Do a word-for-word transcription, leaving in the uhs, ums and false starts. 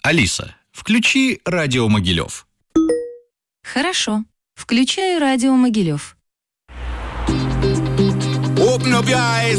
Алиса, включи радио Могилев. Хорошо. Включаю радио Могилев. Open up your eyes.